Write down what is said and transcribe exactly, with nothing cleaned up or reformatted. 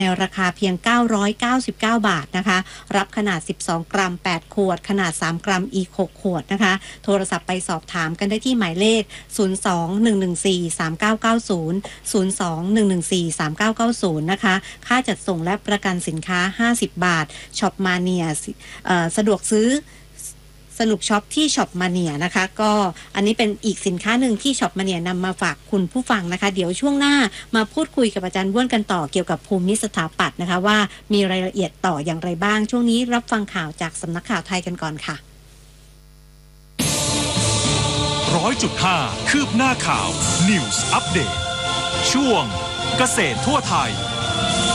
ในราคาเพียงเก้าร้อยเก้าสิบเก้าบาทนะคะรับขนาดสิบสองกรัมแปดขวดขนาดสามกรัมอีกหกขวดนะคะโทรศัพท์ไปสอบถามกันได้ที่หมายเลขศูนย์ สอง หนึ่ง หนึ่ง สี่ สาม เก้า เก้า ศูนย์ ศูนย์ สอง หนึ่ง หนึ่ง สี่ สาม เก้า เก้า ศูนย์นะคะค่าจัดส่งและประกันสินค้าห้าสิบบาทช็อปมาเนียสะดวกซื้อสนุกช็อปที่ช็อปมาเนียนะคะก็อันนี้เป็นอีกสินค้าหนึ่งที่ช็อปมาเนียนำมาฝากคุณผู้ฟังนะคะเดี๋ยวช่วงหน้ามาพูดคุยกับอาจารย์บ้วนกันต่อเกี่ยวกับภูมิสถาปัตย์นะคะว่ามีรายละเอียดต่ออย่างไรบ้างช่วงนี้รับฟังข่าวจากสำนักข่าวไทยกันก่อนค่ะร้อยจุดห้าคืบหน้าข่าว News Update ช่วงเกษตรทั่วไทย